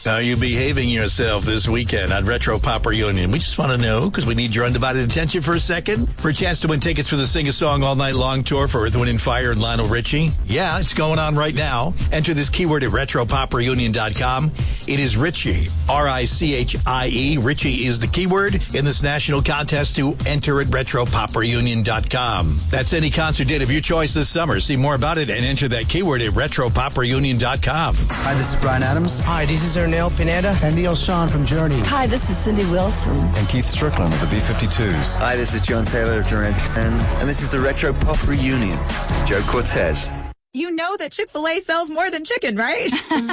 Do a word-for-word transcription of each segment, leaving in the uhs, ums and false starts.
How are you behaving yourself this weekend on Retro Pop Reunion? We just want to know, because we need your undivided attention for a second, for a chance to win tickets for the Sing a Song All Night Long tour for Earth, Wind and Fire and Lionel Richie. Yeah, it's going on right now. Enter this keyword at retro pop reunion dot com. It is Richie, R I C H I E. Richie is the keyword in this national contest to enter at retro pop reunion dot com. That's any concert date of your choice this summer. See more about it and enter that keyword at retro pop reunion dot com. Hi, this is Bryan Adams. Hi, this is Ernell Pineda. And Neil Sean from Journey. Hi, this is Cindy Wilson. And Keith Strickland of the B fifty-twos. Hi, this is John Taylor of Duran Duran. And this is the Retro Pop Reunion. Joe Cortez. You know that Chick-fil-A sells more than chicken, right?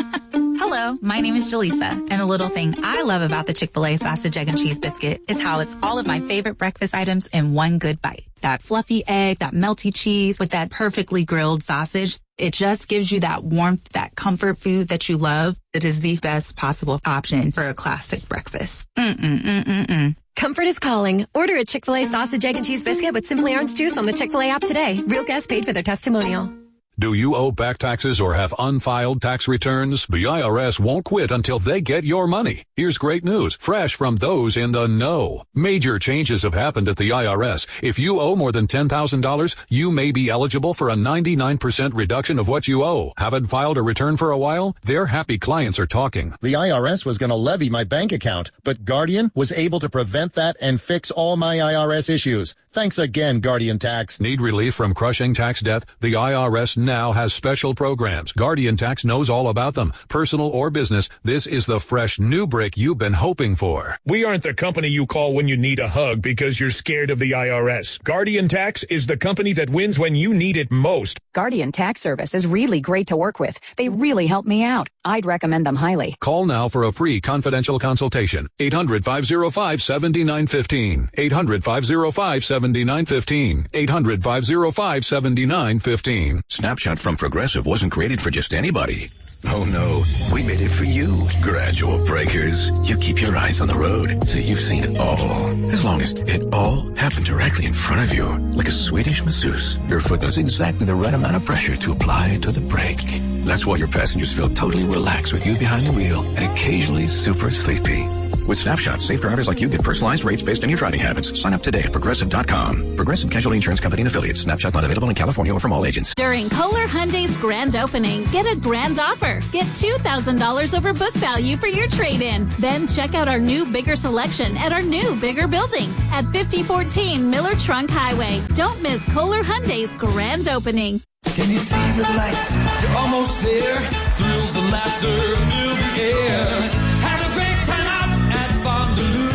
Hello, my name is Jaleesa, and the little thing I love about the Chick-fil-A sausage, egg, and cheese biscuit is how it's all of my favorite breakfast items in one good bite. That fluffy egg, that melty cheese with that perfectly grilled sausage. It just gives you that warmth, that comfort food that you love. It is the best possible option for a classic breakfast. Mm-mm-mm-mm-mm. Comfort is calling. Order a Chick-fil-A sausage, egg, and cheese biscuit with Simply Orange Juice on the Chick-fil-A app today. Real guests paid for their testimonial. Do you owe back taxes or have unfiled tax returns? The I R S won't quit until they get your money. Here's great news, fresh from those in the know. Major changes have happened at the I R S. If you owe more than ten thousand dollars, you may be eligible for a ninety-nine percent reduction of what you owe. Haven't filed a return for a while? Their happy clients are talking. The I R S was going to levy my bank account, but Guardian was able to prevent that and fix all my I R S issues. Thanks again, Guardian Tax. Need relief from crushing tax debt? The I R S now has special programs. Guardian Tax knows all about them. Personal or business, this is the fresh new break you've been hoping for. We aren't the company you call when you need a hug because you're scared of the I R S. Guardian Tax is the company that wins when you need it most. Guardian Tax Service is really great to work with. They really help me out. I'd recommend them highly. Call now for a free confidential consultation. eight hundred, five oh five, seven nine one five. eight hundred, five oh five, seven nine one five. eight hundred, five oh five, seven nine one five. Snapshot from Progressive wasn't created for just anybody. Oh no, we made it for you. Gradual breakers. You keep your eyes on the road, so you've seen it all. As long as it all happened directly in front of you, like a Swedish masseuse, your foot knows exactly the right amount of pressure to apply to the brake. That's why your passengers feel totally relaxed with you behind the wheel and occasionally super sleepy. With Snapshot, safe drivers like you get personalized rates based on your driving habits. Sign up today at Progressive dot com. Progressive Casualty Insurance Company and Affiliates. Snapshot not available in California or from all agents. During Kohler Hyundai's grand opening, get a grand offer. Get two thousand dollars over book value for your trade-in. Then check out our new, bigger selection at our new, bigger building at fifty fourteen Miller Trunk Highway. Don't miss Kohler Hyundai's grand opening. Can you see the lights? You're almost there. Thrills and laughter fill the air. Have a great time out at Fondaloo.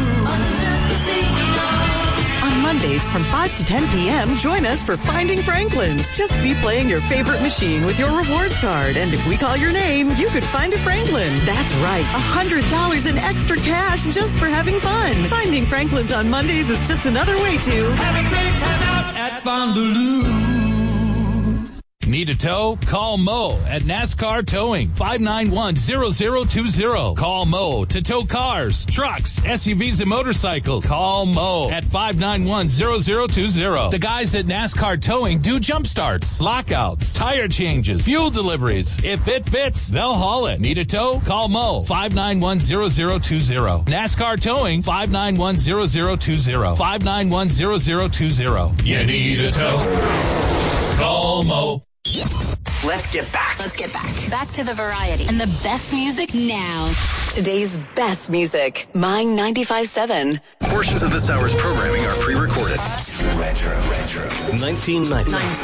On Mondays from five to ten p.m., join us for Finding Franklin's. Just be playing your favorite machine with your rewards card. And if we call your name, you could find a Franklin. That's right, one hundred dollars in extra cash just for having fun. Finding Franklin's on Mondays is just another way to have a great time out at Fondaloo. Need a tow? Call Mo at NASCAR Towing, five nine one, zero zero two zero. Call Mo to tow cars, trucks, S U Vs, and motorcycles. Call Mo at five nine one, zero zero two zero. The guys at NASCAR Towing do jump starts, lockouts, tire changes, fuel deliveries. If it fits, they'll haul it. Need a tow? Call Mo, five nine one, zero zero two zero. NASCAR Towing, five nine one, zero zero two zero. five nine one, zero zero two zero. You need a tow? Call Mo. Let's get back. Let's get back. Back to the variety. And the best music now. Today's best music. Mine ninety-five seven. Portions of this hour's programming are pre-recorded. Retro, retro. nineteen ninety.